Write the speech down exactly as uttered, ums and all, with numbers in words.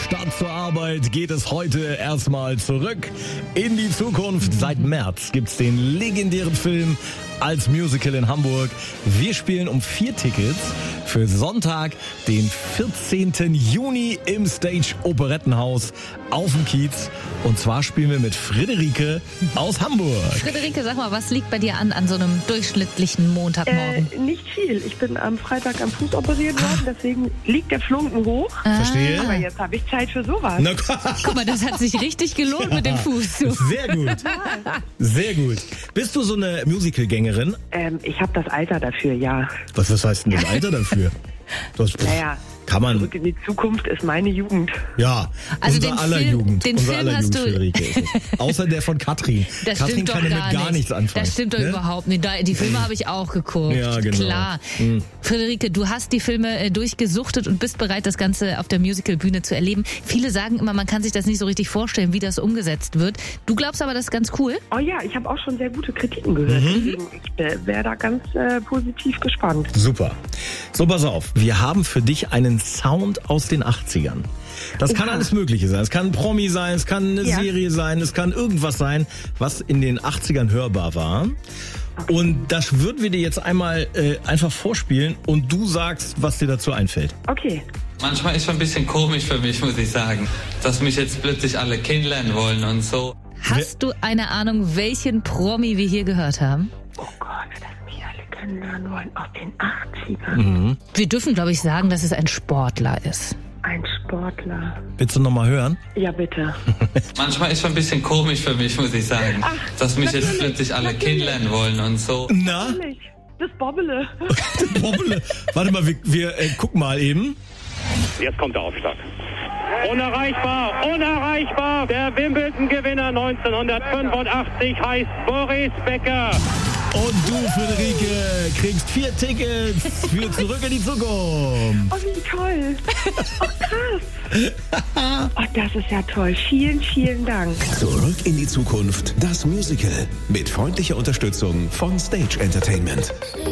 Stadt zur Arbeit geht es heute erstmal zurück in die Zukunft. Seit März gibt's den legendären Film als Musical in Hamburg. Wir spielen um vier Tickets für Sonntag, den vierzehnten Juni im Stage Operettenhaus auf dem Kiez. Und zwar spielen wir mit Friederike aus Hamburg. Friederike, sag mal, was liegt bei dir an an so einem durchschnittlichen Montagmorgen? Äh, nicht viel. Ich bin am Freitag am Fuß operiert worden, ah. deswegen liegt der Flunken hoch. Ah. Verstehe. Aber jetzt habe ich Zeit für sowas. Na, guck mal, das hat sich richtig gelohnt ja. mit dem Fuß. So. Sehr gut. Sehr gut. Bist du so eine Musical-Gängerin? Ähm, ich habe das Alter dafür, ja. Was, was heißt denn das Alter dafür? Das, pff, naja. Kann man. Zurück in die Zukunft ist meine Jugend. Ja, also unser den aller Film, Jugend. Den unser Film aller hast Jugend, du Friederike ist es. Außer der von Katrin. Das Katrin stimmt doch kann gar damit gar nicht. nichts anfangen. Das stimmt doch ne? überhaupt nicht. Die Filme habe ich auch geguckt. Ja, genau. Klar. Mhm. Friederike, du hast die Filme äh, durchgesuchtet und bist bereit, das Ganze auf der Musicalbühne zu erleben. Viele sagen immer, man kann sich das nicht so richtig vorstellen, wie das umgesetzt wird. Du glaubst aber, das ist ganz cool? Oh ja, ich habe auch schon sehr gute Kritiken gehört. Mhm. Ich äh, wäre da ganz äh, positiv gespannt. Super. So, pass auf. Wir haben für dich einen Sound aus den achtzigern. Das kann alles Mögliche sein. Es kann ein Promi sein, es kann eine ja. Serie sein, es kann irgendwas sein, was in den achtzigern hörbar war. Okay. Und das würden wir dir jetzt einmal äh, einfach vorspielen und du sagst, was dir dazu einfällt. Okay. Manchmal ist es ein bisschen komisch für mich, muss ich sagen, dass mich jetzt plötzlich alle kennenlernen wollen und so. Hast du eine Ahnung, welchen Promi wir hier gehört haben? Oh Gott, dass mich alle kennenlernen wollen aus den achtzigern. Mhm. Wir dürfen, glaube ich, sagen, dass es ein Sportler ist. Ein Sportler. Willst du noch mal hören? Ja, bitte. Manchmal ist es ein bisschen komisch für mich, muss ich sagen, Ach, dass mich jetzt plötzlich alle natürlich. kennenlernen wollen und so. Na? Natürlich. Das Bobbele. Das Bobbele. Warte mal, wir, wir äh, gucken mal eben. Jetzt kommt der Aufschlag. Unerreichbar, unerreichbar. Der Wimbledon-Gewinner neunzehnhundertfünfundachtzig heißt Boris Becker. Und du, Friederike, kriegst vier Tickets für Zurück in die Zukunft. Oh, wie toll. Oh, krass. Oh, das ist ja toll. Vielen, vielen Dank. Zurück in die Zukunft, das Musical. Mit freundlicher Unterstützung von Stage Entertainment.